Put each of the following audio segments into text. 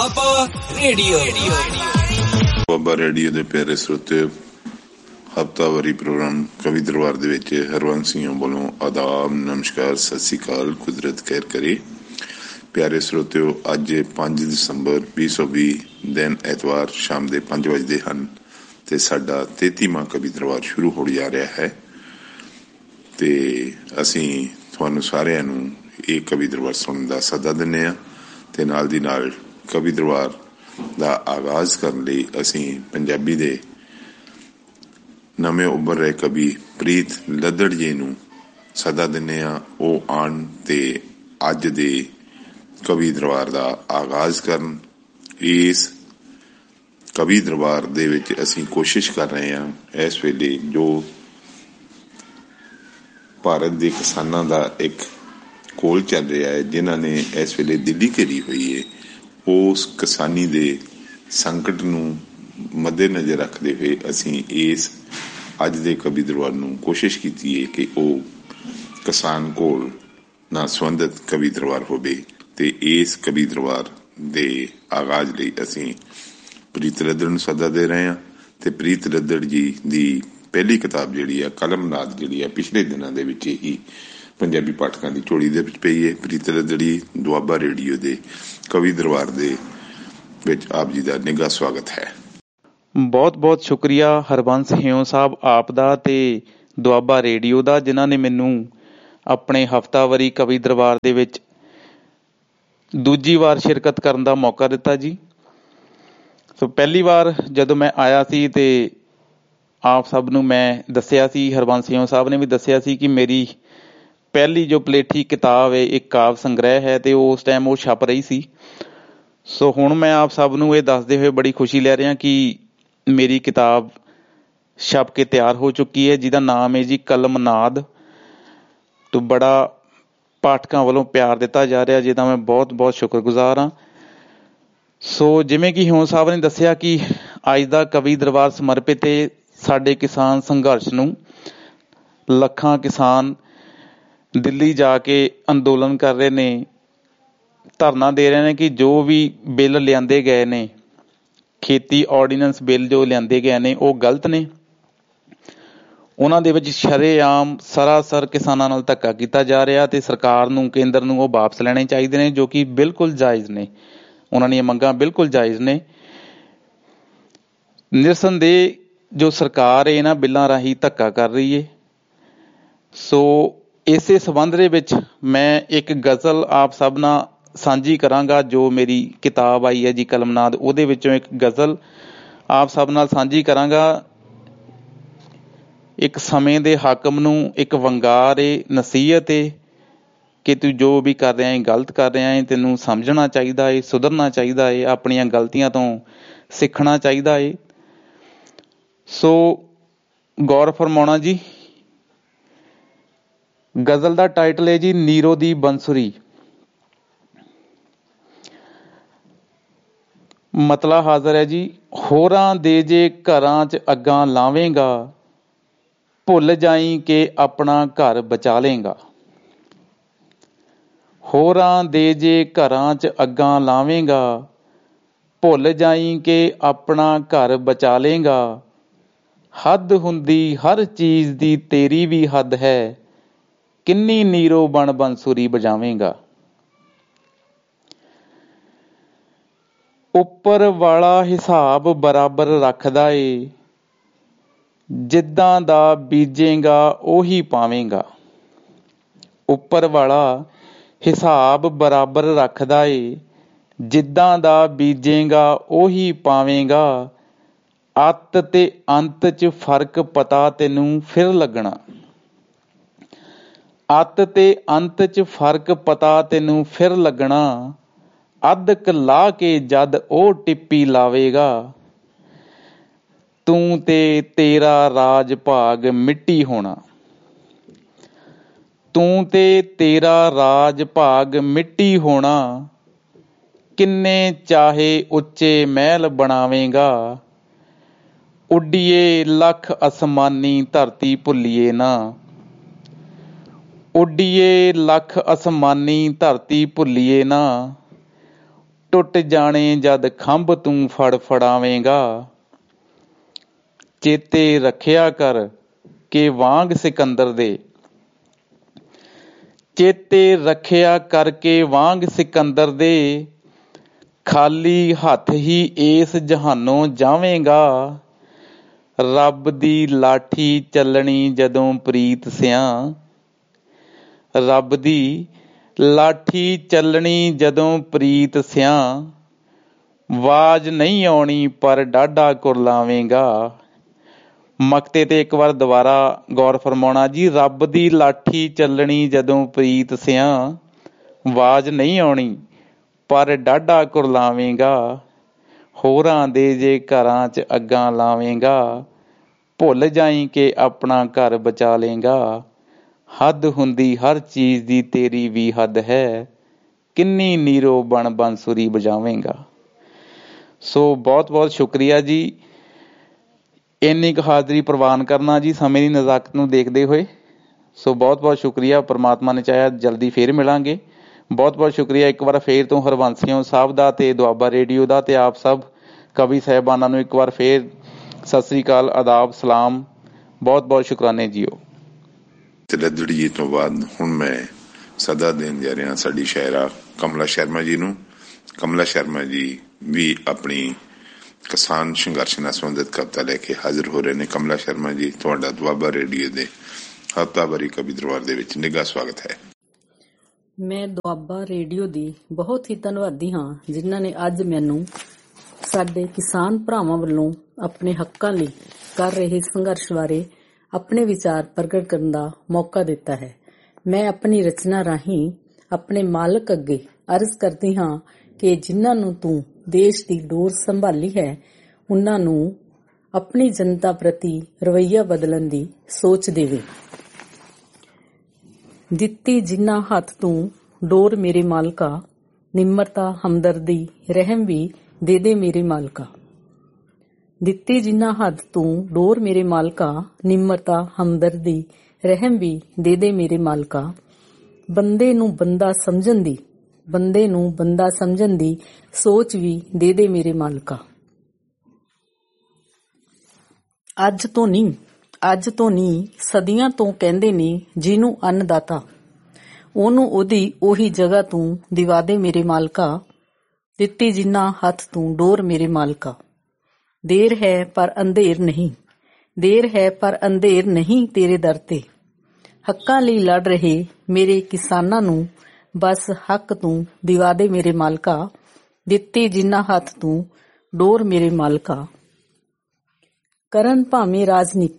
Doaba radio ਦੇ ਪਿਆਰੇ ਸਰੋਤਿਓ, ਹਫ਼ਤਾਵਾਰੀ ਪ੍ਰੋਗਰਾਮ ਕਵੀ ਦਰਬਾਰ ਦੇ ਵਿੱਚ ਹਰਵੰਸ ਸਿੰਘ ਵੱਲੋਂ ਆਦਾਬ, ਨਮਸਕਾਰ, ਸਤਿ ਸ਼੍ਰੀ ਅਕਾਲ, ਕੁਦਰਤ ਖੈਰ ਕਰੇ। ਪਿਆਰੇ ਸਰੋਤਿਓ, ਅੱਜ 5 ਦਸੰਬਰ 2020 ਦਿਨ ਐਤਵਾਰ ਸ਼ਾਮ ਦੇ 5 ਵਜੇ ਹਨ ਤੇ ਸਾਡਾ 33ਵਾਂ ਕਵੀ ਦਰਬਾਰ ਸ਼ੁਰੂ ਹੋ ਜਾ ਰਿਹਾ ਹੈ ਤੇ ਅਸੀਂ ਤੁਹਾਨੂੰ ਸਾਰਿਆਂ ਨੂੰ ਇਹ ਕਵੀ ਦਰਬਾਰ ਸੁਣਨ ਦਾ ਸੱਦਾ ਦਿੰਦੇ ਹਾਂ ਤੇ ਨਾਲ ਦੀ ਨਾਲ ਕਵੀ ਦਰਬਾਰ ਦਾ ਆਗਾਜ਼ ਕਰਨ ਲਈ ਅਸੀਂ ਪੰਜਾਬੀ ਦੇ ਨਵੇਂ ਉੱਭਰ ਰਹੇ ਕਵੀ ਪ੍ਰੀਤ ਲੱਦੜ ਜੀ ਨੂੰ ਸੱਦਾ ਦਿੰਦੇ ਹਾਂ। ਉਹ ਆਉਣ ਤੇ ਅੱਜ ਦੇ ਕਵੀ ਦਰਬਾਰ ਦਾ ਆਗਾਜ਼ ਕਰਨ। ਇਸ ਕਵੀ ਦਰਬਾਰ ਦੇ ਵਿੱਚ ਅਸੀਂ ਕੋਸ਼ਿਸ਼ ਕਰ ਰਹੇ ਹਾਂ ਇਸ ਵੇਲੇ ਜੋ ਭਾਰਤ ਦੇ ਕਿਸਾਨਾਂ ਦਾ ਇੱਕ ਕੋਲ ਚੱਲ ਰਿਹਾ ਹੈ, ਜਿਨ੍ਹਾਂ ਨੇ ਇਸ ਵੇਲੇ ਦਿੱਲੀ ਘੇਰੀ ਹੋਈ ਹੈ, ਉਸ ਕਿਸਾਨੀ ਦੇ ਸੰਕਟ ਨੂੰ ਮੱਦੇਨਜ਼ਰ ਰੱਖਦੇ ਹੋਏ ਅਸੀਂ ਇਸ ਅੱਜ ਦੇ ਕਵੀ ਦਰਬਾਰ ਨੂੰ ਕੋਸ਼ਿਸ਼ ਕੀਤੀ ਹੈ ਕਿ ਉਹ ਕਿਸਾਨ ਕੋਲ ਨਾਲ ਸੰਬੰਧਿਤ ਕਵੀ ਦਰਬਾਰ ਹੋਵੇ ਤੇ ਇਸ ਕਵੀ ਦਰਬਾਰ ਦੇ ਆਗਾਜ਼ ਲਈ ਅਸੀਂ ਪ੍ਰੀਤ ਲੱਦੜ ਨੂੰ ਸੱਦਾ ਦੇ ਰਹੇ ਹਾਂ ਤੇ ਪ੍ਰੀਤ ਲੱਦੜ ਜੀ ਦੀ ਪਹਿਲੀ ਕਿਤਾਬ ਜਿਹੜੀ ਆ ਕਲਮਨਾਦ, ਜਿਹੜੀ ਆ ਪਿਛਲੇ ਦਿਨਾਂ ਦੇ ਵਿੱਚ ਹੀ ਪੰਜਾਬੀ ਪਾਠਕਾਂ ਦੀ ਝੋਲੀ ਦੇ ਵਿੱਚ ਪਈ ਹੈ। ਪ੍ਰੀਤ ਲੱਦੜ ਜੀ, ਦੁਆਬਾ ਰੇਡੀਓ ਦੇ ਕਵੀ ਦਰਬਾਰ ਦੇ ਵਿੱਚ ਆਪ ਜੀ ਦਾ ਨਿੱਘਾ ਸਵਾਗਤ ਹੈ। ਬਹੁਤ ਬਹੁਤ ਸ਼ੁਕਰੀਆ ਹਰਬੰਸ ਹਿਉ ਸਾਹਿਬ ਆਪ ਦਾ ਤੇ ਦੁਆਬਾ ਰੇਡੀਓ ਦਾ, ਜਿਨ੍ਹਾਂ ਨੇ ਮੈਨੂੰ ਆਪਣੇ ਹਫ਼ਤਾਵਾਰੀ ਕਵੀ ਦਰਬਾਰ ਦੇ ਵਿੱਚ ਦੂਜੀ ਵਾਰ ਸ਼ਿਰਕਤ ਕਰਨ ਦਾ ਮੌਕਾ ਦਿੱਤਾ ਜੀ। ਸੋ ਪਹਿਲੀ ਵਾਰ ਜਦੋਂ ਮੈਂ ਆਇਆ ਸੀ ਤੇ ਆਪ ਸਭ ਨੂੰ ਮੈਂ ਦੱਸਿਆ ਸੀ, ਹਰਬੰਸ ਹਿਉ ਸਾਹਿਬ ਨੇ ਵੀ ਦੱਸਿਆ ਸੀ ਕਿ ਮੇਰੀ ਪਹਿਲੀ ਜੋ ਪਲੇਠੀ ਕਿਤਾਬ ਹੈ ਇੱਕ ਕਾਵ ਸੰਗ੍ਰਹਿ ਹੈ ਤੇ ਉਸ ਟਾਈਮ ਉਹ ਛਪ ਰਹੀ ਸੀ। ਸੋ ਹੁਣ ਮੈਂ ਆਪ ਸਭ ਨੂੰ ਇਹ ਦੱਸਦੇ ਹੋਏ ਬੜੀ ਖੁਸ਼ੀ ਲੈ ਰਿਹਾ ਕਿ ਮੇਰੀ ਕਿਤਾਬ ਛਪ ਕੇ ਤਿਆਰ ਹੋ ਚੁੱਕੀ ਹੈ, ਜਿਹਦਾ ਨਾਮ ਹੈ ਜੀ ਕਲਮਨਾਦ। ਤੋਂ ਬੜਾ ਪਾਠਕਾਂ ਵੱਲੋਂ ਪਿਆਰ ਦਿੱਤਾ ਜਾ ਰਿਹਾ, ਜਿਹਦਾ ਮੈਂ ਬਹੁਤ ਬਹੁਤ ਸ਼ੁਕਰਗੁਜ਼ਾਰ ਹਾਂ। ਸੋ ਜਿਵੇਂ ਕਿ ਹਿਉ ਸਾਹਿਬ ਨੇ ਦੱਸਿਆ ਕਿ ਅੱਜ ਦਾ ਕਵੀ ਦਰਬਾਰ ਸਮਰਪਿਤ ਹੈ ਸਾਡੇ ਕਿਸਾਨ ਸੰਘਰਸ਼ ਨੂੰ। ਲੱਖਾਂ ਕਿਸਾਨ ਦਿੱਲੀ ਜਾ ਕੇ ਅੰਦੋਲਨ ਕਰ ਰਹੇ ਨੇ, ਧਰਨਾ ਦੇ ਰਹੇ ਨੇ ਕਿ ਜੋ ਵੀ ਬਿੱਲ ਲਿਆਂਦੇ ਗਏ ਨੇ, ਖੇਤੀ ਆਰਡੀਨੈਂਸ ਬਿੱਲ ਜੋ ਲਿਆਂਦੇ ਗਏ ਨੇ, ਉਹ ਗਲਤ ਨੇ। ਉਹਨਾਂ ਦੇ ਵਿੱਚ ਸ਼ਰੇਆਮ ਸਰਾਸਰ ਕਿਸਾਨਾਂ ਨਾਲ ਧੱਕਾ ਕੀਤਾ ਜਾ ਰਿਹਾ ਤੇ ਸਰਕਾਰ ਨੂੰ, ਕੇਂਦਰ ਨੂੰ ਉਹ ਵਾਪਸ ਲੈਣੇ ਚਾਹੀਦੇ ਨੇ, ਜੋ ਕਿ ਬਿਲਕੁਲ ਜਾਇਜ਼ ਨੇ। ਉਹਨਾਂ ਦੀਆਂ ਮੰਗਾਂ ਬਿਲਕੁਲ ਜਾਇਜ਼ ਨੇ। ਨਿਰਸੰਦੇਹ ਜੋ ਸਰਕਾਰ ਹੈ ਇਹਨਾਂ ਬਿੱਲਾਂ ਰਾਹੀਂ ਧੱਕਾ ਕਰ ਰਹੀ ਹੈ। ਸੋ ਇਸੇ ਸੰਬੰਧ ਦੇ ਵਿੱਚ ਮੈਂ ਇੱਕ ਗਜ਼ਲ ਆਪ ਸਭ ਨਾਲ ਸਾਂਝੀ ਕਰਾਂਗਾ। ਜੋ ਮੇਰੀ ਕਿਤਾਬ ਆਈ ਹੈ ਜੀ ਕਲਮਨਾਦ, ਉਹਦੇ ਵਿੱਚੋਂ ਇੱਕ ਗਜ਼ਲ ਆਪ ਸਭ ਨਾਲ ਸਾਂਝੀ ਕਰਾਂਗਾ। ਇੱਕ ਸਮੇਂ ਦੇ ਹਾਕਮ ਨੂੰ ਇੱਕ ਵੰਗਾਰ ਏ, ਨਸੀਹਤ ਏ ਕਿ ਤੂੰ ਜੋ ਵੀ ਕਰ ਰਿਹਾ ਹੈ ਗਲਤ ਕਰ ਰਿਹਾ ਹੈ, ਤੈਨੂੰ ਸਮਝਣਾ ਚਾਹੀਦਾ ਏ, ਸੁਧਰਨਾ ਚਾਹੀਦਾ ਏ, ਆਪਣੀਆਂ ਗਲਤੀਆਂ ਤੋਂ ਸਿੱਖਣਾ ਚਾਹੀਦਾ ਏ। ਸੋ ਗੌਰ ਫਰਮਾਉਣਾ ਜੀ। ਗਜ਼ਲ ਦਾ ਟਾਈਟਲ ਹੈ ਜੀ ਨੀਰੋ ਦੀ ਬੰਸੁਰੀ। ਮਤਲਬ ਹਾਜ਼ਰ ਹੈ ਜੀ। ਹੋਰਾਂ ਦੇ ਜੇ ਘਰਾਂ 'ਚ ਅੱਗਾਂ ਲਾਵੇਂਗਾ, ਭੁੱਲ ਜਾਈਂ ਕਿ ਆਪਣਾ ਘਰ ਬਚਾ ਲੇਂਗਾ। ਹੋਰਾਂ ਦੇ ਜੇ ਘਰਾਂ 'ਚ ਅੱਗਾਂ ਲਾਵੇਂਗਾ, ਭੁੱਲ ਜਾਈਂ ਕਿ ਆਪਣਾ ਘਰ ਬਚਾ ਲੇਂਗਾ। ਹੱਦ ਹੁੰਦੀ ਹਰ ਚੀਜ਼ ਦੀ, ਤੇਰੀ ਵੀ ਹੱਦ ਹੈ, ਕਿੰਨੀ ਨੀਰੋ ਬਣ ਬੰਸੁਰੀ ਵਜਾਵੇਂਗਾ। ਉੱਪਰ ਵਾਲਾ ਹਿਸਾਬ ਬਰਾਬਰ ਰੱਖਦਾ ਏ, ਜਿੱਦਾਂ ਦਾ ਬੀਜੇਗਾ ਉਹੀ ਪਾਵੇਂਗਾ। ਉੱਪਰ ਵਾਲਾ ਹਿਸਾਬ ਬਰਾਬਰ ਰੱਖਦਾ ਏ, ਜਿੱਦਾਂ ਦਾ ਬੀਜੇਗਾ ਉਹੀ ਪਾਵੇਂਗਾ। ਅੱਤ ਤੇ ਅੰਤ 'ਚ ਫਰਕ ਪਤਾ ਤੈਨੂੰ ਫਿਰ ਲੱਗਣਾ। ਅੱਤ ਤੇ ਅੰਤ 'ਚ ਫਰਕ ਪਤਾ ਤੈਨੂੰ ਫਿਰ ਲੱਗਣਾ। ਅੱਧ ਕ ਲਾ ਕੇ ਜਦ ਉਹ ਟਿੱਪੀ ਲਾਵੇਗਾ, ਤੂੰ ਤੇ ਤੇਰਾ ਰਾਜ ਭਾਗ ਮਿੱਟੀ ਹੋਣਾ। ਤੂੰ ਤੇ ਤੇਰਾ ਰਾਜ ਭਾਗ ਮਿੱਟੀ ਹੋਣਾ। ਕਿੰਨੇ ਚਾਹੇ ਉੱਚੇ ਮਹਿਲ ਬਣਾਵੇਂਗਾ, ਉੱਡੀਏ ਲੱਖ ਅਸਮਾਨੀ ਧਰਤੀ ਭੁੱਲੀਏ ਨਾ। ਉੱਡੀਏ ਲੱਖ ਅਸਮਾਨੀ ਧਰਤੀ ਭੁੱਲੀਏ ਨਾ। ਟੁੱਟ ਜਾਣੇ ਜਦ ਖੰਭ ਤੂੰ ਫੜ ਫੜਾਵੇਂਗਾ। ਚੇਤੇ ਰੱਖਿਆ ਕਰ ਕਿ ਵਾਂਗ ਸਿਕੰਦਰ ਦੇ, ਚੇਤੇ ਰੱਖਿਆ ਕਰਕੇ ਵਾਂਗ ਸਿਕੰਦਰ ਦੇ, ਖਾਲੀ ਹੱਥ ਹੀ ਇਸ ਜਹਾਨੋਂ ਜਾਵੇਂਗਾ। ਰੱਬ ਦੀ ਲਾਠੀ ਚੱਲਣੀ ਜਦੋਂ ਪ੍ਰੀਤ ਸਿਆਂ, ਰੱਬ ਦੀ ਲਾਠੀ ਚੱਲਣੀ ਜਦੋਂ ਪ੍ਰੀਤ ਸਿਆਂ, ਵਾਜ ਨਹੀਂ ਆਉਣੀ ਪਰ ਡਾਢਾ ਕੁਰਲਾਵੇਂਗਾ। ਮਕਤੇ ਤੇ ਇੱਕ ਵਾਰ ਦੁਬਾਰਾ ਗੌਰ ਫਰਮਾਉਣਾ ਜੀ। ਰੱਬ ਦੀ ਲਾਠੀ ਚੱਲਣੀ ਜਦੋਂ ਪ੍ਰੀਤ ਸਿਆਂ, ਵਾਜ ਨਹੀਂ ਆਉਣੀ ਪਰ ਡਾਢਾ ਕੁਰਲਾਵੇਂਗਾ। ਹੋਰਾਂ ਦੇ ਜੇ ਘਰਾਂ 'ਚ ਅੱਗਾਂ ਲਾਵੇਂਗਾ, ਭੁੱਲ ਜਾਈਂ ਕਿ ਆਪਣਾ ਘਰ ਬਚਾ ਲੇਂਗਾ। ਹੱਦ ਹੁੰਦੀ ਹਰ ਚੀਜ਼ ਦੀ ਤੇਰੀ ਵੀ ਹੱਦ ਹੈ, ਕਿੰਨੀ ਨੀਰੋ ਬਣ ਬਾਂਸੁਰੀ ਵਜਾਵੇਂਗਾ। ਸੋ ਬਹੁਤ ਬਹੁਤ ਸ਼ੁਕਰੀਆ ਜੀ, ਇੰਨੀ ਕੁ ਹਾਜ਼ਰੀ ਪ੍ਰਵਾਨ ਕਰਨਾ ਜੀ ਸਮੇਂ ਦੀ ਨਜ਼ਾਕਤ ਨੂੰ ਦੇਖਦੇ ਹੋਏ। ਸੋ ਬਹੁਤ ਬਹੁਤ ਸ਼ੁਕਰੀਆ। ਪਰਮਾਤਮਾ ਨੇ ਚਾਹਿਆ ਜਲਦੀ ਫੇਰ ਮਿਲਾਂਗੇ। ਬਹੁਤ ਬਹੁਤ ਸ਼ੁਕਰੀਆ ਇੱਕ ਵਾਰ ਫੇਰ ਤੋਂ ਹਰਬੰਸ ਸਿੰਘ ਸਾਹਿਬ ਦਾ ਤੇ ਦੁਆਬਾ ਰੇਡੀਓ ਦਾ, ਤੇ ਆਪ ਸਭ ਕਵੀ ਸਾਹਿਬਾਨਾਂ ਨੂੰ ਇੱਕ ਵਾਰ ਫੇਰ ਸਤਿ ਸ੍ਰੀ ਅਕਾਲ, ਆਦਾਬ, ਸਲਾਮ, ਬਹੁਤ ਬਹੁਤ ਸ਼ੁਕਰਾਨੇ ਜੀਓ। ਲੱਦੜੀ ਤੋਂ ਬਾਅਦ ਹੁਣ ਮੈਂ ਸਦਾ ਦੇਣ ਜਾ ਰਿਹਾ ਸਾਡੀ ਸ਼ਾਇਰਾ ਕਮਲਾ ਸ਼ਰਮਾ ਜੀ ਨੂੰ। ਕਮਲਾ ਸ਼ਰਮਾ ਜੀ ਵੀ ਆਪਣੀ ਕਿਸਾਨ ਸੰਘਰਸ਼ ਨਾਲ ਸੰਬੰਧਿਤ ਕਵਿਤਾ ਲੈ ਕੇ ਹਾਜ਼ਰ ਹੋ ਰਹੇ ਨੇ। ਕਮਲਾ ਸ਼ਰਮਾ ਜੀ, ਤੁਹਾਡਾ ਦੁਆਬਾ ਰੇਡੀਓ ਦੇ ਹਫ਼ਤਾਵਾਰੀ ਕਵੀ ਦਰਬਾਰ ਦੇ ਵਿੱਚ ਨਿੱਘਾ ਸਵਾਗਤ ਹੈ। ਮੈਂ ਦੁਆਬਾ ਰੇਡੀਓ ਦੀ ਬਹੁਤ ਹੀ ਧੰਨਵਾਦੀ ਹਾਂ, ਜਿਨ੍ਹਾਂ ਨੇ ਅੱਜ ਮੈਨੂੰ ਸਾਡੇ ਕਿਸਾਨ ਭਰਾਵਾਂ ਵੱਲੋਂ ਆਪਣੇ ਹੱਕਾਂ ਲਈ ਕਰ ਰਹੇ ਸੰਘਰਸ਼ ਬਾਰੇ ਆਪਣੇ ਵਿਚਾਰ ਪ੍ਰਗਟ ਕਰਨ ਦਾ ਮੌਕਾ ਦਿੱਤਾ ਹੈ। ਮੈਂ ਆਪਣੀ ਰਚਨਾ ਰਾਹੀਂ ਆਪਣੇ ਮਾਲਕ ਅੱਗੇ ਅਰਜ਼ ਕਰਦੀ ਹਾਂ ਕਿ ਜਿਨ੍ਹਾਂ ਨੂੰ ਤੂੰ ਦੇਸ਼ ਦੀ ਡੋਰ ਸੰਭਾਲੀ ਹੈ, ਉਹਨਾਂ ਨੂੰ ਆਪਣੀ ਜਨਤਾ ਪ੍ਰਤੀ ਰਵੱਈਆ ਬਦਲਣ ਦੀ ਸੋਚ ਦੇਵੇ। ਦਿੱਤੀ ਜਿੰਨਾ ਹੱਥ ਤੂੰ ਡੋਰ ਮੇਰੇ ਮਾਲਕਾ, ਨਿਮਰਤਾ ਹਮਦਰਦੀ ਰਹਿਮ ਵੀ ਦੇ ਦੇ ਮੇਰੇ ਮਾਲਕਾ। ਦਿੱਤੀ ਜਿੰਨਾ ਹੱਥ ਤੂੰ ਡੋਰ ਮੇਰੇ ਮਾਲਕਾ, ਨਿਮਰਤਾ ਹਮਦਰਦੀ ਰਹਿਮ ਵੀ ਦੇ ਦੇ ਮੇਰੇ ਮਾਲਕਾ। ਬੰਦੇ ਨੂੰ ਬੰਦਾ ਸਮਝਣ ਦੀ, ਬੰਦੇ ਨੂੰ ਬੰਦਾ ਸਮਝਣ ਦੀ ਸੋਚ ਵੀ ਦੇ ਦੇ ਮੇਰੇ ਮਾਲਕਾ। ਅੱਜ ਤੋਂ ਨਹੀਂ ਸਦੀਆਂ ਤੋਂ ਕਹਿੰਦੇ ਨੇ ਜਿਹਨੂੰ ਅੰਨਦਾਤਾ, ਉਹਨੂੰ ਉਹਦੀ ਉਹੀ ਜਗ੍ਹਾ ਤੂੰ ਦਿਵਾ ਦੇ ਮੇਰੇ ਮਾਲਕਾ। ਦਿੱਤੀ ਜਿੰਨਾ ਹੱਥ ਤੂੰ ਡੋਰ ਮੇਰੇ ਮਾਲਕਾ। ਦੇਰ ਹੈ ਪਰ ਅੰਧੇਰ ਨਹੀਂ, ਦੇਰ ਹੈ ਪਰ ਅੰਧੇਰ ਨਹੀਂ ਤੇਰੇ ਦਰ ਤੇ। ਹੱਕਾਂ ਲਈ ਲੜ ਰਹੇ ਮੇਰੇ ਕਿਸਾਨਾਂ ਨੂੰ ਬਸ ਹੱਕ ਤੂੰ ਦਿਵਾ ਦੇ ਮੇਰੇ ਮਾਲਕਾ। ਦਿੱਤੀ ਜਿੰਨਾ ਹੱਥ ਤੂੰ ਡੋਰ ਮੇਰੇ ਮਾਲਕਾ। ਕਰਨ ਭਾਵੇਂ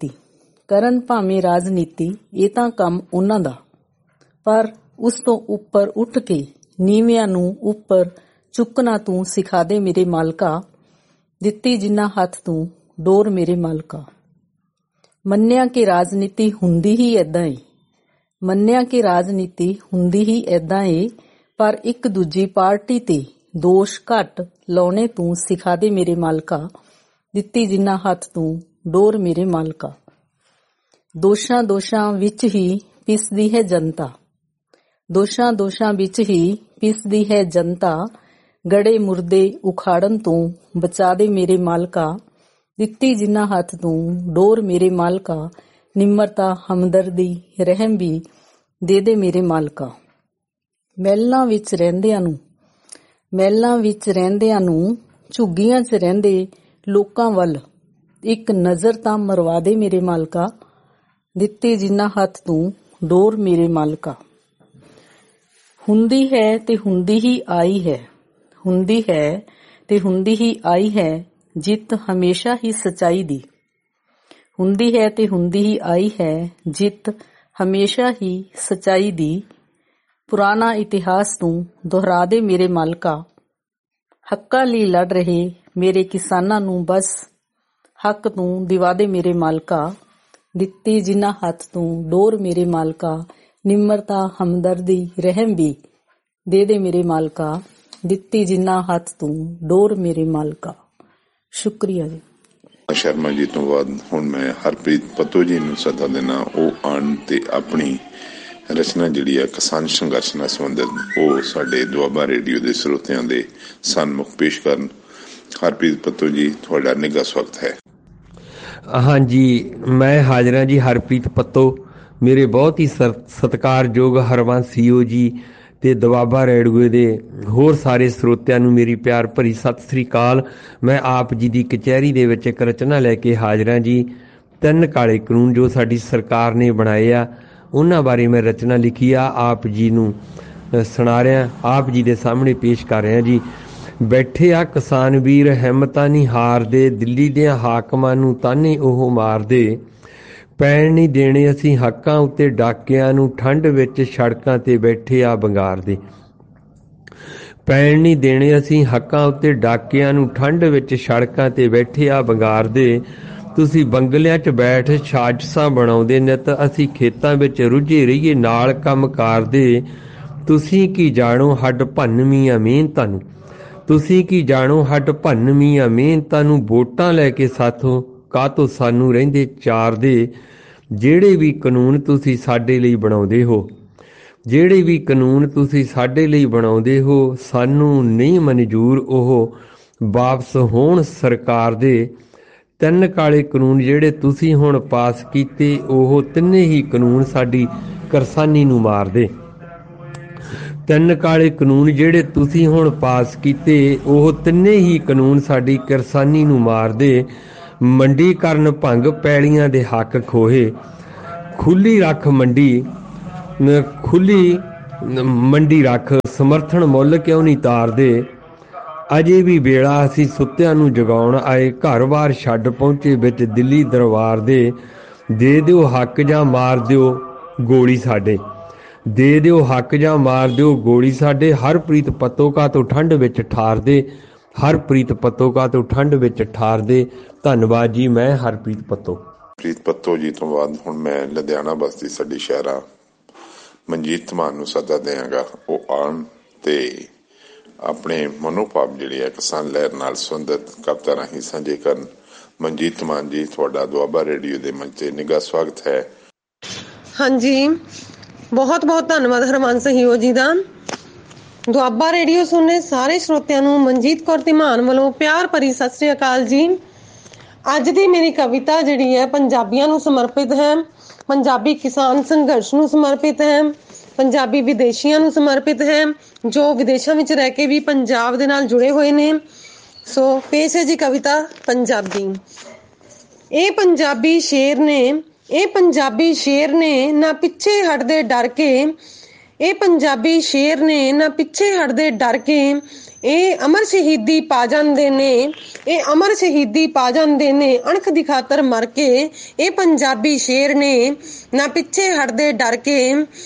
ਰਾਜਨੀਤੀ ਇਹ ਤਾਂ ਕੰਮ ਉਹਨਾਂ ਦਾ, ਪਰ ਉਸ ਤੋਂ ਉੱਪਰ ਉੱਠ ਕੇ ਨੀਵਿਆਂ ਨੂੰ ਉੱਪਰ ਚੁੱਕਣਾ ਤੂੰ ਸਿਖਾ ਦੇ ਮੇਰੇ ਮਾਲਕਾ। ਦਿੱਤੀ ਜਿੰਨਾ ਹੱਥ ਤੂੰ ਡੋਰ ਮੇਰੇ ਮਾਲਕਾ। ਮੰਨਿਆ ਕਿ ਰਾਜਨੀਤੀ ਹੁੰਦੀ ਹੀ ਏਦਾਂ ਏ, ਮੰਨਿਆ ਕਿ ਰਾਜਨੀਤੀ ਹੁੰਦੀ ਹੀ ਏਦਾਂ ਏ, ਪਰ ਇੱਕ ਦੂਜੀ ਪਾਰਟੀ ਤੇ ਦੋਸ਼ ਘੱਟ ਲਾਉਣੇ ਤੂੰ ਸਿਖਾ ਦੇ ਮੇਰੇ ਮਾਲਕਾ। ਦਿੱਤੀ ਜਿੰਨਾ ਹੱਥ ਤੂੰ ਡੋਰ ਮੇਰੇ ਮਾਲਕਾ। ਦੋਸ਼ਾਂ ਵਿੱਚ ਹੀ ਪਿਸਦੀ ਹੈ ਜਨਤਾ, ਦੋਸ਼ਾਂ ਵਿੱਚ ਹੀ ਪਿਸਦੀ ਹੈ ਜਨਤਾ। ਗੜੇ ਮੁਰਦੇ ਉਖਾੜਨ ਤੋਂ ਬਚਾ ਦੇ ਮੇਰੇ ਮਾਲਕਾ। ਦਿੱਤੀ ਜਿੰਨਾ ਹੱਥ ਤੂੰ ਡੋਰ ਮੇਰੇ ਮਾਲਕਾ। ਨਿਮਰਤਾ ਹਮਦਰਦੀ ਰਹਿਮ ਵੀ ਦੇ ਦੇ ਮੇਰੇ ਮਾਲਕਾ। ਮਹਿਲਾਂ ਵਿੱਚ ਰਹਿੰਦਿਆਂ ਨੂੰ ਝੁੱਗੀਆਂ 'ਚ ਰਹਿੰਦੇ ਲੋਕਾਂ ਵੱਲ ਇੱਕ ਨਜ਼ਰ ਤਾਂ ਮਰਵਾ ਦੇ ਮੇਰੇ ਮਾਲਕਾ। ਦਿੱਤੀ ਜਿੰਨਾ ਹੱਥ ਤੂੰ ਡੋਰ ਮੇਰੇ ਮਾਲਕਾ। ਹੁੰਦੀ ਹੈ ਤੇ ਹੁੰਦੀ ਹੀ ਆਈ ਹੈ, ਹੁੰਦੀ ਹੈ ਤੇ ਹੁੰਦੀ ਹੀ ਆਈ ਹੈ ਜਿੱਤ ਹਮੇਸ਼ਾ ਹੀ ਸੱਚਾਈ ਦੀ। ਹੁੰਦੀ ਹੈ ਤੇ ਹੁੰਦੀ ਹੀ ਆਈ ਹੈ ਜਿੱਤ ਹਮੇਸ਼ਾ ਹੀ ਸੱਚਾਈ ਦੀ। ਪੁਰਾਣਾ ਇਤਿਹਾਸ ਤੂੰ ਦੁਹਰਾ ਦੇ ਮੇਰੇ ਮਾਲਕਾ। ਹੱਕਾਂ ਲਈ ਲੜ ਰਹੇ ਮੇਰੇ ਕਿਸਾਨਾਂ ਨੂੰ ਬਸ ਹੱਕ ਤੂੰ ਦਿਵਾ ਦੇ ਮੇਰੇ ਮਾਲਕਾ। ਦਿੱਤੀ ਜਿੰਨਾ ਹੱਥ ਤੂੰ ਡੋਰ ਮੇਰੇ ਮਾਲਕਾ। ਨਿਮਰਤਾ ਹਮਦਰਦੀ ਰਹਿਮ ਵੀ ਦੇ ਦੇ ਮੇਰੇ ਮਾਲਕਾ। ਦਿੱਤੀ ਜਿੰਨਾ ਹੱਥ ਤੂੰ ਡੋਰ ਮੇਰੇ ਮਾਲਕਾ। ਸ਼ੁਕਰੀਆ ਜੀ। ਸ਼ਰਮਾ ਜੀ ਤੋਂ ਬਾਅਦ ਹੁਣ ਮੈਂ ਹਰਪ੍ਰੀਤ ਪੱਤੋ ਜੀ ਨੂੰ ਸੱਦਾ ਦੇਣਾ, ਉਹ ਆਣ ਤੇ ਆਪਣੀ ਰਚਨਾ ਜਿਹੜੀ ਹੈ ਕਿਸਾਨ ਸੰਘਰਸ਼ ਨਾਲ ਸੰਬੰਧਿਤ ਉਹ ਸਾਡੇ ਦੁਆਬਾ ਰੇਡੀਓ ਦੇ ਸਰੋਤਿਆਂ ਦੇ ਸਨਮੁਖ ਪੇਸ਼ ਕਰਨ। ਹਰਪ੍ਰੀਤ ਪੱਤੋ ਜੀ, ਤੁਹਾਡਾ ਨਿੱਘਾ ਸਵਾਗਤ ਹੈ। ਹਾਂਜੀ, ਮੈਂ ਹਾਜ਼ਰ ਹਾਂ ਜੀ। ਹਰਪ੍ਰੀਤ ਪੱਤੋ, ਮੇਰੇ ਬਹੁਤ ਹੀ ਸਤਿਕਾਰਯੋਗ ਹਰਬੰਸ CEO ਜੀ ਤੇ ਦੁਆਬਾ ਰੇਡੀਓ ਦੇ ਹੋਰ ਸਾਰੇ ਸਰੋਤਿਆਂ ਨੂੰ ਮੇਰੀ ਪਿਆਰ ਭਰੀ ਸਤਿ ਸ੍ਰੀ ਅਕਾਲ। ਮੈਂ ਆਪ ਜੀ ਦੀ ਕਚਹਿਰੀ ਦੇ ਵਿੱਚ ਇੱਕ ਰਚਨਾ ਲੈ ਕੇ ਹਾਜ਼ਰ ਹਾਂ ਜੀ। 3 ਕਾਲੇ ਕਾਨੂੰਨ ਜੋ ਸਾਡੀ ਸਰਕਾਰ ਨੇ ਬਣਾਏ ਆ, ਉਹਨਾਂ ਬਾਰੇ ਮੈਂ ਰਚਨਾ ਲਿਖੀ ਆ, ਆਪ ਜੀ ਨੂੰ ਸੁਣਾ ਰਿਹਾ, ਆਪ ਜੀ ਦੇ ਸਾਹਮਣੇ ਪੇਸ਼ ਕਰ ਰਿਹਾ ਜੀ। ਬੈਠੇ ਆ ਕਿਸਾਨ ਵੀਰ ਹਿੰਮਤਾਂ ਨਹੀਂ ਹਾਰਦੇ, ਦਿੱਲੀ ਦਿਆਂ ਹਾਕਮਾਂ ਨੂੰ ਤਾਨੇ ਉਹ ਮਾਰਦੇ, ਪੈਣ ਨਹੀਂ ਦੇਣੇ ਅਸੀਂ ਹੱਕਾਂ ਉੱਤੇ ਡਾਕਿਆਂ ਨੂੰ, ਠੰਡ ਵਿੱਚ ਸੜਕਾਂ ਤੇ ਬੈਠੇ ਆ ਬੰਗਾਰਦੇ, ਪੈਣ ਨਹੀਂ ਦੇਣੇ ਅਸੀਂ ਹੱਕਾਂ ਉੱਤੇ ਡਾਕਿਆਂ ਨੂੰ, ਠੰਡ ਵਿੱਚ ਸੜਕਾਂ ਤੇ ਬੈਠੇ ਆ ਬੰਗਾਰਦੇ। ਤੁਸੀਂ ਬੰਗਲਿਆਂ 'ਚ ਬੈਠ ਸਾਜ਼ਿਸ਼ਾਂ ਬਣਾਉਂਦੇ ਨਿੱਤ, ਅਸੀਂ ਖੇਤਾਂ ਵਿੱਚ ਰੁੱਝੇ ਰਹੀਏ ਨਾਲ ਕੰਮ ਕਰਦੇ। ਤੁਸੀਂ ਕੀ ਜਾਣੋ ਹੱਡ ਭੰਨਵੀਆਂ ਮਿਹਨਤਾਂ ਨੂੰ, ਤੁਸੀਂ ਕੀ ਜਾਣੋ ਹੱਡ ਭੰਨਵੀਆਂ ਮਿਹਨਤਾਂ ਨੂੰ, ਵੋਟਾਂ ਲੈ ਕੇ ਸਾਥੋਂ ਕਾਹਤੋਂ ਸਾਨੂੰ ਰਹਿੰਦੇ ਚਾਰਦੇ। ਜਿਹੜੇ ਵੀ ਕਾਨੂੰਨ ਤੁਸੀਂ ਸਾਡੇ ਲਈ ਬਣਾਉਂਦੇ ਹੋ, ਜਿਹੜੇ ਵੀ ਕਾਨੂੰਨ ਤੁਸੀਂ ਸਾਡੇ ਲਈ ਬਣਾਉਂਦੇ ਹੋ, ਸਾਨੂੰ ਨਹੀਂ ਮਨਜ਼ੂਰ ਉਹ ਵਾਪਸ ਹੋਣ ਸਰਕਾਰ ਦੇ। 3 ਕਾਲੇ ਕਾਨੂੰਨ ਜਿਹੜੇ ਤੁਸੀਂ ਹੁਣ ਪਾਸ ਕੀਤੇ, ਉਹ ਤਿੰਨੇ ਹੀ ਕਾਨੂੰਨ ਸਾਡੀ ਕਿਰਸਾਨੀ ਨੂੰ ਮਾਰਦੇ। 3 ਕਾਲੇ ਕਾਨੂੰਨ ਜਿਹੜੇ ਤੁਸੀਂ ਹੁਣ ਪਾਸ ਕੀਤੇ, ਉਹ ਤਿੰਨੇ ਹੀ ਕਾਨੂੰਨ ਸਾਡੀ ਕਿਰਸਾਨੀ ਨੂੰ ਮਾਰਦੇ। ਮੰਡੀਕਰਨ ਭੰਗ, ਪੈਲੀਆਂ ਦੇ ਹੱਕ ਖੋਹੇ, ਖੁੱਲੀ ਰੱਖ ਮੰਡੀ, ਖੁੱਲੀ ਮੰਡੀ ਰੱਖ, ਸਮਰਥਨ ਮੁੱਲ ਕਿਉਂ ਨਹੀਂ ਤਾਰਦੇ। ਅਜੇ ਵੀ ਵੇਲਾ ਅਸੀਂ ਸੁੱਤਿਆਂ ਨੂੰ ਜਗਾਉਣ ਆਏ, ਘਰ-ਬਾਰ ਛੱਡ ਪਹੁੰਚੇ ਵਿੱਚ ਦਿੱਲੀ ਦਰਬਾਰ ਦੇ ਦਿਓ ਹੱਕ ਜਾਂ ਮਾਰ ਦਿਓ ਗੋਲੀ ਸਾਡੇ, ਦੇ ਦਿਓ ਹੱਕ ਜਾਂ ਮਾਰ ਦਿਓ ਗੋਲੀ ਸਾਡੇ। ਹਰਪ੍ਰੀਤ ਪੱਤੋ ਕਾ ਤੋਂ ਠੰਡ ਵਿੱਚ ਠਾਰਦੇ, ਹਰਪ੍ਰੀਤ ਪੱਤੋ ਕਾ ਤੋਂ ਠੰਡ ਵਿੱਚ ਠਾਰਦੇ। ਧੰਨਵਾਦ ਜੀ, ਮੈਂ ਹਰਪ੍ਰੀਤ ਪੱਤੋ। ਪ੍ਰੀਤ ਪੱਤੋ ਜੀ ਤੋਂ ਬਾਅਦ ਹੁਣ ਮੈਂ ਲੁਧਿਆਣਾ ਬਸਤੀ ਸਾਡੀ ਸ਼ਹਿਰਾ ਮਨਜੀਤ ਧਮਾਨ ਨੂੰ ਸੱਦਾ ਦਿਆਂਗਾ। ਉਹ ਆਉਣ ਤੇ ਆਪਣੇ ਮਨੋਭਾਵ ਜਿਹੜੇ ਆ ਕਿਸਾਨ ਲਹਿਰ ਨਾਲ ਸੰਬੰਧਿਤ ਕਵਿਤਾ ਰਾਹੀਂ ਸਾਂਝੇ ਕਰਨ। ਮਨਜੀਤ ਧਮਾਨ ਜੀ, ਤੁਹਾਡਾ ਦੁਆਬਾ ਰੇਡੀਓ ਦੇ ਮੰਚ ਤੇ ਨਿੱਘਾ ਸਵਾਗਤ ਹੈ। ਹਾਂਜੀ, ਬਹੁਤ ਬਹੁਤ ਧੰਨਵਾਦ ਹਰਬੰਸ CEO ਜੀ ਦਾ। ਦੁਆਬਾ ਰੇਡੀਓ ਸੁਣਨੇ ਸਾਰੇ ਸਰੋਤਿਆਂ ਨੂੰ ਮਨਜੀਤ ਕੌਰ ਧਮਾਨ ਵੱਲੋਂ ਪਿਆਰ ਭਰੀ ਸਤਿ ਸ੍ਰੀ ਅਕਾਲ ਜੀ। ਅੱਜ ਦੀ ਮੇਰੀ ਕਵਿਤਾ ਜਿਹੜੀ ਹੈ ਪੰਜਾਬੀਆਂ ਨੂੰ ਸਮਰਪਿਤ ਹੈ, ਪੰਜਾਬੀ ਕਿਸਾਨ ਸੰਘਰਸ਼ ਨੂੰ ਸਮਰਪਿਤ ਹੈ, ਪੰਜਾਬੀ ਵਿਦੇਸ਼ੀਆਂ ਨੂੰ ਸਮਰਪਿਤ ਹੈ ਜੋ ਵਿਦੇਸ਼ਾਂ ਵਿੱਚ ਰਹਿ ਕੇ ਵੀ ਪੰਜਾਬ ਦੇ ਨਾਲ ਜੁੜੇ ਹੋਏ ਨੇ। ਸੋ ਪੇਸ਼ ਹੈ ਜੀ ਕਵਿਤਾ ਪੰਜਾਬੀ। ਇਹ ਪੰਜਾਬੀ ਸ਼ੇਰ ਨੇ, ਇਹ ਪੰਜਾਬੀ ਸ਼ੇਰ ਨੇ ਨਾ ਪਿੱਛੇ ਹਟਦੇ ਡਰ ਕੇ, ਇਹ ਪੰਜਾਬੀ ਸ਼ੇਰ ਨੇ ਨਾ ਪਿੱਛੇ ਹਟਦੇ ਡਰ ਕੇ, ਇਹ ਅਮਰ ਸ਼ਹੀਦੀ ਪਾ ਜਾਂਦੇ ਨੇ, ਇਹ ਅਮਰ ਸ਼ਹੀਦੀ ਪਾ ਜਾਂਦੇ ਨੇ ਅਣਖ ਦੀ ਖਾਤਰ ਮਰ ਕੇ। ਇਹ ਪੰਜਾਬੀ ਸ਼ੇਰ ਨੇ ਨਾ ਪਿੱਛੇ ਹਟਦੇ ਡਰ ਕੇ,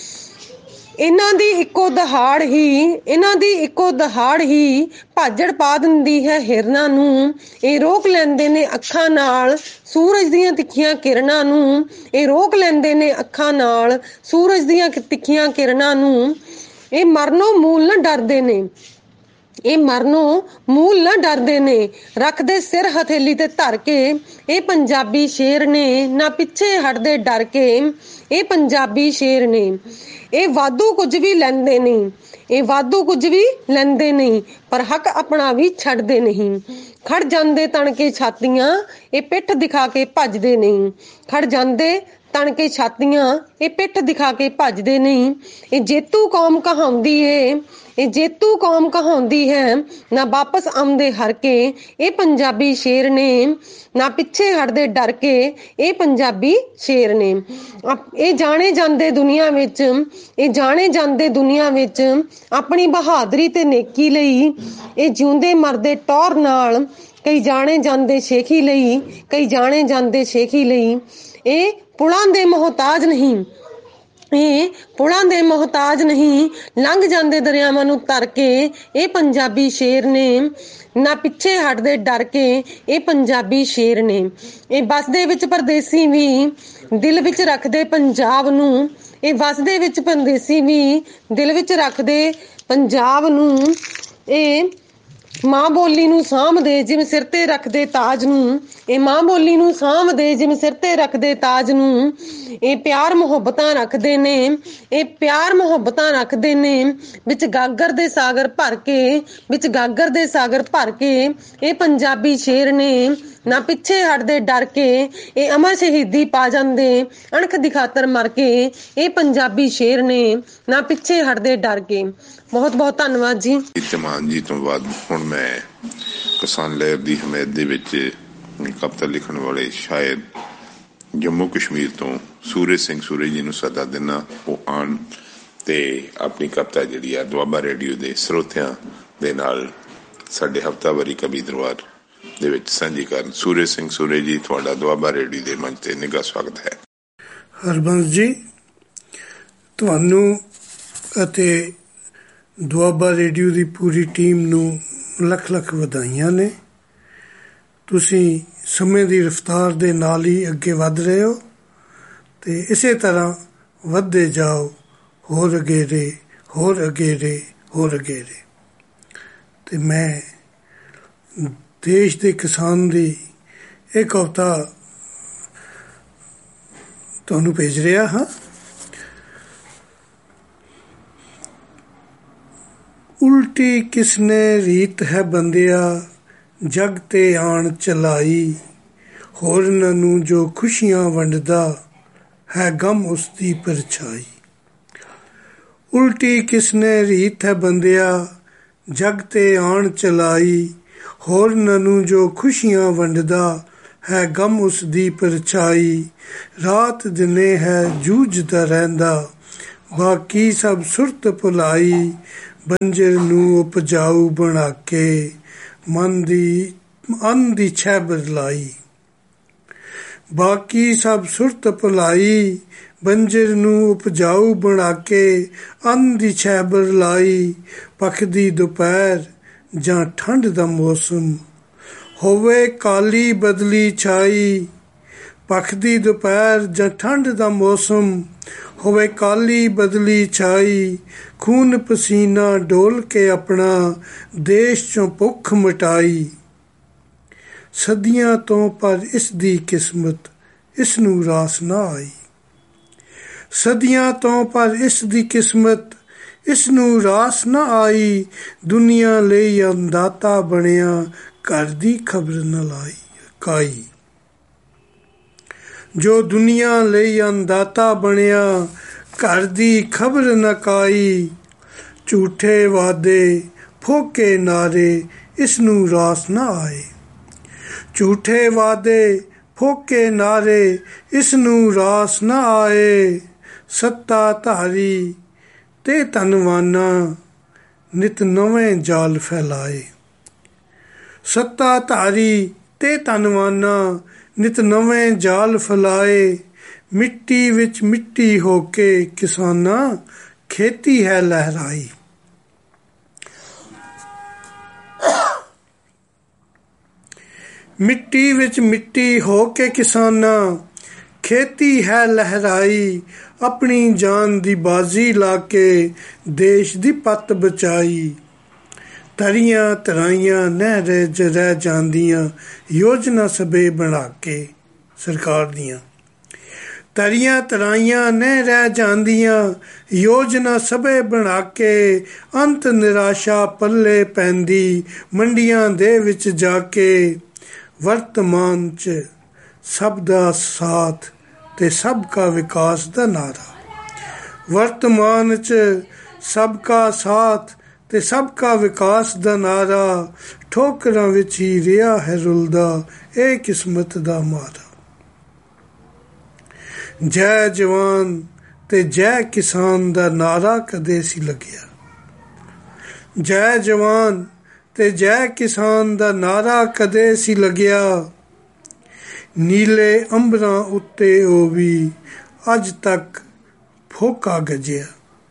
ਇਹਨਾਂ ਦੀ ਇੱਕੋ ਦਹਾੜ ਹੀ, ਇਹਨਾਂ ਦੀ ਇੱਕੋ ਦਹਾੜ ਹੀ ਭਾਜੜ ਪਾ ਦਿੰਦੀ ਹੈ ਹਿਰਨਾਂ ਨੂੰ। ਇਹ ਰੋਕ ਲੈਂਦੇ ਨੇ ਅੱਖਾਂ ਨਾਲ ਸੂਰਜ ਦੀਆਂ ਤਿੱਖੀਆਂ ਕਿਰਨਾਂ ਨੂੰ, ਇਹ ਰੋਕ ਲੈਂਦੇ ਨੇ ਅੱਖਾਂ ਨਾਲ ਸੂਰਜ ਦੀਆਂ ਤਿੱਖੀਆਂ ਕਿਰਨਾਂ ਨੂੰ। ਇਹ ਮਰਨੋਂ ਮੂਲ ਨਾ ਡਰਦੇ ਨੇ, ਇਹ ਮਰਨੋਂ ਮੂਲ ਨਾ ਡਰਦੇ ਨੇ, ਰੱਖਦੇ ਸਿਰ ਹਥੇਲੀ ਤੇ ਧਰ ਕੇ। ਇਹ ਪੰਜਾਬੀ ਸ਼ੇਰ ਨੇ ਨਾ ਪਿੱਛੇ ਹਟਦੇ ਡਰ ਕੇ, ਇਹ ਪੰਜਾਬੀ ਸ਼ੇਰ ਨੇ। ਇਹ ਵਾਧੂ ਕੁਝ ਵੀ ਲੈਂਦੇ ਨਹੀਂ, ਇਹ ਵਾਧੂ ਕੁਝ ਵੀ ਲੈਂਦੇ ਨਹੀਂ, ਪਰ ਹੱਕ ਆਪਣਾ ਵੀ ਛੱਡਦੇ ਨਹੀਂ। ਖੜ ਜਾਂਦੇ ਤਣ ਕੇ ਛਾਤੀਆਂ, ਇਹ ਪਿੱਠ ਦਿਖਾ ਕੇ ਭੱਜਦੇ ਨਹੀਂ, ਖੜ ਜਾਂਦੇ ਤਣ ਕੇ ਛਾਤੀਆਂ, ਇਹ ਪਿੱਠ ਦਿਖਾ ਕੇ ਭੱਜਦੇ ਨਹੀਂ। ਇਹ ਜੇਤੂ ਕੌਮ ਕਹਾਉਂਦੀ ਏ, ਇਹ ਜੇਤੂ ਕੌਮ ਕਹਾਉਂਦੀ ਹੈ ਨਾ ਵਾਪਸ ਆਉਂਦੇ ਹਰ ਕੇ। ਇਹ ਪੰਜਾਬੀ ਸ਼ੇਰ ਨੇ ਨਾ ਪਿੱਛੇ ਹਟਦੇ ਡਰ ਕੇ, ਇਹ ਪੰਜਾਬੀ ਸ਼ੇਰ ਨੇ। ਇਹ ਜਾਣੇ ਜਾਂਦੇ ਦੁਨੀਆ ਵਿੱਚ, ਇਹ ਜਾਣੇ ਜਾਂਦੇ ਦੁਨੀਆ ਵਿੱਚ ਆਪਣੀ ਬਹਾਦਰੀ ਤੇ ਨੇਕੀ ਲਈ। ਇਹ ਜਿਉਂਦੇ ਮਰਦੇ ਟੌਰ ਨਾਲ, ਕਈ ਜਾਣੇ ਜਾਂਦੇ ਸ਼ੇਖੀ ਲਈ, ਕਈ ਜਾਣੇ ਜਾਂਦੇ ਸ਼ੇਖੀ ਲਈ। ਇਹ ਪੁਲਾਂ ਦੇ ਮੁਹਤਾਜ ਨਹੀਂ, ਇਹ ਪੁਲਾਂ ਦੇ ਮੁਹਤਾਜ ਨਹੀਂ, ਲੰਘ ਜਾਂਦੇ ਦਰਿਆਵਾਂ ਨੂੰ ਤਰ ਕੇ। ਇਹ ਪੰਜਾਬੀ ਸ਼ੇਰ ਨੇ ਨਾ ਪਿੱਛੇ ਹਟਦੇ ਡਰ ਕੇ, ਇਹ ਪੰਜਾਬੀ ਸ਼ੇਰ ਨੇ। ਇਹ ਵਸਦੇ ਵਿੱਚ ਪਰਦੇਸੀ ਵੀ ਦਿਲ ਵਿੱਚ ਰੱਖਦੇ ਪੰਜਾਬ ਨੂੰ, ਇਹ ਵਸਦੇ ਵਿੱਚ ਪਰਦੇਸੀ ਵੀ ਦਿਲ ਵਿੱਚ ਰੱਖਦੇ ਪੰਜਾਬ ਨੂੰ। ਇਹ ਮਾਂ ਬੋਲੀ ਨੂੰ ਸਾਂਭਦੇ ਜਿਵੇਂ ਸਿਰ ਤੇ ਰੱਖਦੇ ਤਾਜ ਨੂੰ, ਇਹ ਮਾਂ ਬੋਲੀ ਨੂੰ ਸਾਂਭਦੇ ਜਿਵੇਂ ਸਿਰ ਤੇ ਰੱਖਦੇ ਤਾਜ ਨੂੰ, ਇਹ ਪਿਆਰ ਮੁਹੱਬਤਾਂ ਰੱਖਦੇ ਨੇ, ਇਹ ਪਿਆਰ ਮੁਹੱਬਤਾਂ ਰੱਖਦੇ ਨੇ, ਵਿੱਚ ਗਾਗਰ ਦੇ ਸਾਗਰ ਭਰ ਕੇ, ਵਿੱਚ ਗਾਗਰ ਦੇ ਸਾਗਰ ਭਰ ਕੇ, ਇਹ ਪੰਜਾਬੀ ਸ਼ੇਰ ਨੇ ਨਾ ਪਿੱਛੇ ਹਟਦੇ ਡਰ ਕੇ, ਇਹ ਅਮਰ ਸ਼ਹੀਦੀ ਪਾ ਜਾਂਦੇ ਅਣਖ ਦੀ ਖਾਤਰ ਮਰ ਕੇ, ਇਹ ਪੰਜਾਬੀ ਸ਼ੇਰ ਨੇ ਨਾ ਪਿੱਛੇ ਹਟਦੇ ਡਰ ਕੇ। ਬਹੁਤ ਬਹੁਤ ਧੰਨਵਾਦ ਜੀ। ਧਮਾਨ ਜੀ ਤੋਂ ਬਾਅਦ ਹੁਣ ਮੈਂ ਕਿਸਾਨ ਲਹਿਰ ਦੀ ਹਮਾਇਤ ਦੇ ਵਿੱਚ ਕਵਿਤਾ ਲਿਖਣ ਵਾਲੇ ਸ਼ਾਇਰ ਜੰਮੂ ਕਸ਼ਮੀਰ ਤੋਂ ਸੂਰਜ ਸਿੰਘ ਸੂਰਜ ਜੀ ਨੂੰ ਸੱਦਾ ਦਿੰਦਾ, ਉਹ ਆਉਣ ਤੇ ਆਪਣੀ ਕਵਿਤਾ ਜਿਹੜੀ ਆ ਦੁਆਬਾ ਰੇਡੀਓ ਦੇ ਸਰੋਤਿਆਂ ਦੇ ਨਾਲ ਸਾਡੇ ਹਫ਼ਤਾਵਾਰੀ ਕਵੀ ਦਰਬਾਰ ਦੇ ਵਿੱਚ ਸਾਂਝੀ ਕਰਨ। ਸੂਰਜ ਸਿੰਘ ਸੂਰਜ ਜੀ, ਤੁਹਾਡਾ ਦੁਆਬਾ ਰੇਡੀਓ ਦੇ ਮੰਚ ਤੇ ਨਿੱਘਾ ਸਵਾਗਤ ਹੈ। ਹਰਬੰਸ ਜੀ, ਤੁਹਾਨੂੰ ਅਤੇ ਦੁਆਬਾ ਰੇਡੀਓ ਦੀ ਪੂਰੀ ਟੀਮ ਨੂੰ ਲੱਖ ਲੱਖ ਵਧਾਈਆਂ ਨੇ। ਤੁਸੀਂ ਸਮੇਂ ਦੀ ਰਫ਼ਤਾਰ ਦੇ ਨਾਲ ਹੀ ਅੱਗੇ ਵੱਧ ਰਹੇ ਹੋ ਅਤੇ ਇਸੇ ਤਰ੍ਹਾਂ ਵੱਧਦੇ ਜਾਓ, ਹੋਰ ਅਗੇਰੇ, ਹੋਰ ਅਗੇਰੇ, ਹੋਰ ਅਗੇਰੇ। ਅਤੇ ਮੈਂ ਦੇਸ਼ ਦੇ ਕਿਸਾਨ ਦੀ ਇਹ ਕਵਿਤਾ ਤੁਹਾਨੂੰ ਭੇਜ ਰਿਹਾ ਹਾਂ। ਉਲਟੀ ਕਿਸਨੇ ਰੀਤ ਹੈ ਬੰਦਿਆ, ਜਗ ਤੇ ਆਣ ਚਲਾਈ, ਹੋਰਨਾਂ ਨੂੰ ਜੋ ਖੁਸ਼ੀਆਂ ਵੰਡਦਾ ਹੈ ਗਮ ਉਸ ਦੀ ਪਰਛਾਈ। ਉਲਟੀ ਕਿਸਨੇ ਰੀਤ ਹੈ ਬੰਦਿਆ, ਜਗ ਤੇ ਆਣ ਚਲਾਈ, ਹੋਰਨਾਂ ਨੂੰ ਜੋ ਖੁਸ਼ੀਆਂ ਵੰਡਦਾ ਹੈ ਗਮ ਉਸ ਦੀ ਪਰਛਾਈ। ਰਾਤ ਦਿਨੇ ਹੈ ਜੂਝਦਾ ਰਹਿੰਦਾ, ਬਾਕੀ ਸਭ ਸੁਰਤ ਭੁਲਾਈ, ਬੰਜਰ ਨੂੰ ਉਪਜਾਊ ਬਣਾ ਕੇ ਮਨ ਦੀ ਅੰਨ ਦੀ ਛੈਬਰ ਲਾਈ। ਬਾਕੀ ਸਭ ਸੁਰਤ ਭੁਲਾਈ, ਬੰਜਰ ਨੂੰ ਉਪਜਾਊ ਬਣਾ ਕੇ ਅੰਨ ਦੀ ਛੈਬਰ ਲਾਈ। ਪੱਖਦੀ ਦੁਪਹਿਰ ਜਾਂ ਠੰਡ ਦਾ ਮੌਸਮ, ਹੋਵੇ ਕਾਲੀ ਬਦਲੀ ਛਾਈ। ਪੱਖਦੀ ਦੁਪਹਿਰ ਜਾਂ ਠੰਡ ਦਾ ਮੌਸਮ, ਹੋਵੇ ਕਾਲੀ ਬਦਲੀ ਛਾਈ। ਖੂਨ ਪਸੀਨਾ ਡੋਲ ਕੇ ਆਪਣਾ ਦੇਸ਼ 'ਚੋਂ ਭੁੱਖ ਮਿਟਾਈ। ਸਦੀਆਂ ਤੋਂ ਪਰ ਇਸ ਦੀ ਕਿਸਮਤ ਇਸ ਨੂੰ ਰਾਸ ਨਾ ਆਈ। ਸਦੀਆਂ ਤੋਂ ਪਰ ਇਸ ਦੀ ਕਿਸਮਤ ਇਸ ਨੂੰ ਰਾਸ ਨਾ ਆਈ। ਦੁਨੀਆ ਲਈ ਅੰਦਾਤਾ ਬਣਿਆ, ਘਰ ਦੀ ਖਬਰ ਨਾ ਲਾਈ ਕਾਈ। ਜੋ ਦੁਨੀਆ ਲਈ ਅੰਦਾਤਾ ਬਣਿਆ, ਘਰ ਦੀ ਖਬਰ ਨਾ ਕਾਈ। ਝੂਠੇ ਵਾਅਦੇ ਫੋਕੇ ਨਾਰੇ ਇਸ ਨੂੰ ਰਾਸ ਨਾ ਆਏ। ਝੂਠੇ ਵਾਅਦੇ ਫੋਕੇ ਨਾਰੇ ਇਸ ਨੂੰ ਰਾਸ ਨਾ ਆਏ। ਸੱਤਾ ਧਾਰੀ ਤੇ ਧਨਵਾਨਾ ਨਿਤ ਨਵੇਂ ਜਾਲ ਫੈਲਾਏ। ਸੱਤਾ ਧਾਰੀ ਤੇ ਧਨਵਾਨਾ ਨਿਤ ਨਵੇਂ ਜਾਲ ਫੈਲਾਏ। ਮਿੱਟੀ ਵਿੱਚ ਮਿੱਟੀ ਹੋ ਕੇ ਕਿਸਾਨਾਂ ਖੇਤੀ ਹੈ ਲਹਿਰਾਈ। ਮਿੱਟੀ ਵਿੱਚ ਮਿੱਟੀ ਹੋ ਕੇ ਕਿਸਾਨਾਂ ਖੇਤੀ ਹੈ ਲਹਿਰਾਈ। ਆਪਣੀ ਜਾਨ ਦੀ ਬਾਜ਼ੀ ਲਾ ਕੇ ਦੇਸ਼ ਦੀ ਪੱਤ ਬਚਾਈ। ਤਰੀਆਂ ਤਰਾਈਆਂ ਨਹਿਰ 'ਚ ਰਹਿ ਜਾਂਦੀਆਂ, ਯੋਜਨਾ ਸਭੇ ਬਣਾ ਕੇ ਸਰਕਾਰ ਦੀਆਂ। ਤਰੀਆਂ ਤਰਾਈਆਂ ਨੇ ਰਹਿ ਜਾਂਦੀਆਂ, ਯੋਜਨਾ ਸਭੇ ਬਣਾ ਕੇ। ਅੰਤ ਨਿਰਾਸ਼ਾ ਪੱਲੇ ਪੈਂਦੀ, ਮੰਡੀਆਂ ਦੇ ਵਿੱਚ ਜਾ ਕੇ। ਵਰਤਮਾਨ 'ਚ ਸਭ ਦਾ ਸਾਥ ਤੇ ਸਭ ਕਾ ਵਿਕਾਸ ਦਾ ਨਾਰਾ। ਵਰਤਮਾਨ 'ਚ ਸਭ ਕਾ ਸਾਥ ਤੇ ਸਭ ਕਾ ਵਿਕਾਸ ਦਾ ਨਾਰਾ। ਠੋਕਰਾਂ ਵਿੱਚ ਹੀ ਰਿਹਾ ਹੈ ਰੁਲਦਾ, ਇਹ ਕਿਸਮਤ ਦਾ ਮਾਰਾ। ਜੈ ਜਵਾਨ ਤੇ ਜੈ ਕਿਸਾਨ ਦਾ ਨਾਰਾ ਕਦੇ ਸੀ ਲੱਗਿਆ। ਜੈ ਜਵਾਨ ਤੇ ਜੈ ਕਿਸਾਨ ਦਾ ਨਾਰਾ ਕਦੇ ਸੀ ਲੱਗਿਆ। ਨੀਲੇ ਅੰਬਰਾਂ ਉੱਤੇ ਉਹ ਵੀ ਅੱਜ ਤੱਕ ਫੋਕਾ ਗਜਿਆ।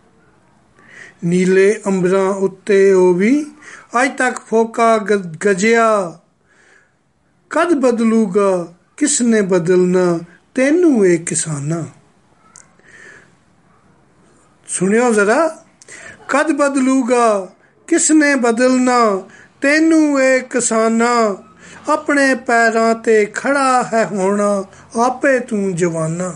ਨੀਲੇ ਅੰਬਰਾਂ ਉੱਤੇ ਉਹ ਵੀ ਅੱਜ ਤੱਕ ਫੋਕਾ ਗਜਿਆ। ਕਦ ਬਦਲੂਗਾ ਕਿਸ ਨੇ ਬਦਲਣਾ ਤੈਨੂੰ ਇਹ ਕਿਸਾਨਾਂ। ਸੁਣਿਓ ਜ਼ਰਾ, ਕਦ ਬਦਲੂਗਾ ਕਿਸ ਨੇ ਬਦਲਣਾ ਤੈਨੂੰ ਏ ਕਿਸਾਨਾ ਆਪਣੇ ਪੈਰਾਂ ਤੇ ਖੜਾ ਹੈ ਹੋਣਾ ਆਪੇ ਤੂੰ ਜਵਾਨਾ।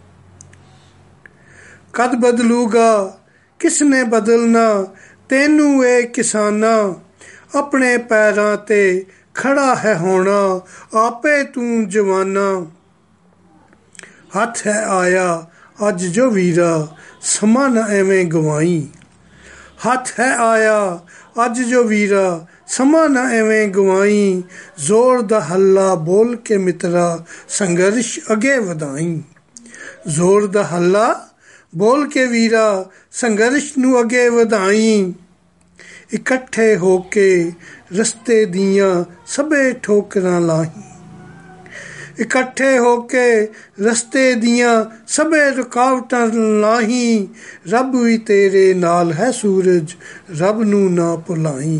ਕਦ ਬਦਲੂਗਾ ਕਿਸਨੇ ਬਦਲਣਾ ਤੈਨੂੰ ਏ ਕਿਸਾਨਾ ਆਪਣੇ ਪੈਰਾਂ ਤੇ ਖੜਾ ਹੈ ਹੋਣਾ ਆਪੇ ਤੂੰ ਜਵਾਨਾ। ਹੱਥ ਹੈ ਆਇਆ ਅੱਜ ਜੋ ਵੀਰਾ ਸਮਾਂ ਨਾ ਐਵੇਂ ਗਵਾਈ। ਹੱਥ ਹੈ ਆਇਆ ਅੱਜ ਜੋ ਵੀਰਾ ਸਮਾਂ ਨਾ ਐਵੇਂ ਗਵਾਈ। ਜ਼ੋਰ ਦਾ ਹੱਲਾ ਬੋਲ ਕੇ ਮਿੱਤਰਾ ਸੰਘਰਸ਼ ਅੱਗੇ ਵਧਾਈ। ਜ਼ੋਰ ਦਾ ਹੱਲਾ ਬੋਲ ਕੇ ਵੀਰਾ ਸੰਘਰਸ਼ ਨੂੰ ਅੱਗੇ ਵਧਾਈ। ਇਕੱਠੇ ਹੋ ਕੇ ਰਸਤੇ ਦੀਆਂ ਸਭੇ ਠੋਕਰਾਂ ਲਾਹੀਂ। ਇਕੱਠੇ ਹੋ ਕੇ ਰਸਤੇ ਦੀਆਂ ਸਭੇ ਰੁਕਾਵਟਾਂ ਲਾਹੀਂ। ਰੱਬ ਵੀ ਤੇਰੇ ਨਾਲ ਹੈ ਸੂਰਜ ਰੱਬ ਨੂੰ ਨਾ ਭੁਲਾਈ।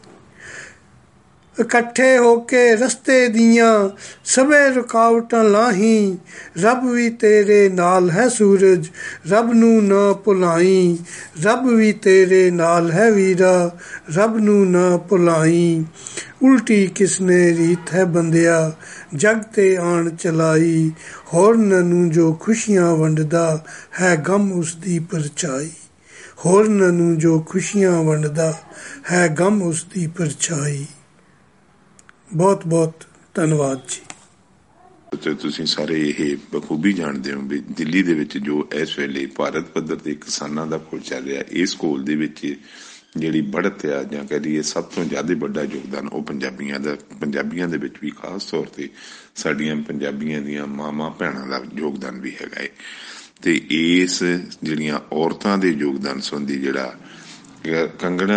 ਇਕੱਠੇ ਹੋ ਕੇ ਰਸਤੇ ਦੀਆਂ ਸਭੇ ਰੁਕਾਵਟਾਂ ਲਾਹੀਂ। ਰੱਬ ਵੀ ਤੇਰੇ ਨਾਲ ਹੈ ਸੂਰਜ ਰੱਬ ਨੂੰ ਨਾ ਭੁਲਾਈ। ਰੱਬ ਵੀ ਤੇਰੇ ਨਾਲ ਹੈ ਵੀਰਾ ਰੱਬ ਨੂੰ ਨਾ ਭੁਲਾਈ। ਉਲਟੀ ਕਿਸਨੇ ਰੀਤ ਹੈ ਬੰਦਿਆ ਜਗ ਤੇ ਆਣ ਚਲਾਈ। ਹੋਰਨਾਂ ਨੂੰ ਜੋ ਖੁਸ਼ੀਆਂ ਵੰਡਦਾ ਹੈ ਗਮ ਉਸ ਦੀ ਪਰਛਾਈ। ਹੋਰਨਾਂ ਨੂੰ ਜੋ ਖੁਸ਼ੀਆਂ ਵੰਡਦਾ ਹੈ ਗਮ ਉਸ ਦੀ ਪਰਛਾਈ। ਬਹੁਤ ਬਹੁਤ ਧੰਨਵਾਦ ਜੀ। ਤੁਸੀਂ ਸਾਰੇ ਇਹ ਬਖੂਬੀ ਜਾਣਦੇ ਹੋ ਵੀ ਦਿੱਲੀ ਦੇ ਵਿੱਚ ਜੋ ਇਸ ਵੇਲੇ ਭਾਰਤ ਪੱਧਰ ਤੇ ਕਿਸਾਨਾਂ ਦਾ ਘੋਲ ਚੱਲ ਰਿਹਾ, ਇਸ ਘੋਲ ਦੇ ਵਿੱਚ ਜਿਹੜੀ ਬੜ੍ਹਤ ਆ ਜਾਂ ਕਹਿ ਲਈਏ ਸਭ ਤੋਂ ਜ਼ਿਆਦਾ ਵੱਡਾ ਯੋਗਦਾਨ ਉਹ ਪੰਜਾਬੀਆਂ ਦੇ ਵਿੱਚ ਵੀ ਖਾਸ ਤੌਰ ਤੇ ਸਾਡੀਆਂ ਪੰਜਾਬੀਆਂ ਦੀਆਂ ਮਾਵਾਂ ਭੈਣਾਂ ਦਾ ਯੋਗਦਾਨ ਵੀ ਹੈਗਾ ਹੈ। ਤੇ ਇਸ ਜਿਹੜੀਆਂ ਔਰਤਾਂ ਦੇ ਯੋਗਦਾਨ ਸੰਬੰਧੀ ਜਿਹੜਾ ਕੰਗਣਾ